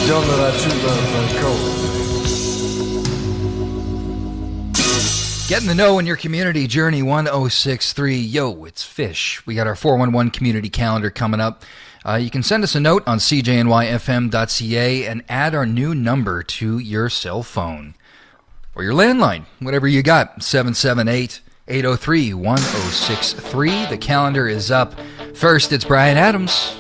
Getting the know in your community, Journey 1063. Yo, it's Fish. We got our 411 community calendar coming up. You can send us a note on cjnyfm.ca and add our new number to your cell phone. Or your landline, whatever you got, 778-803-1063. The calendar is up. First, it's Brian Adams.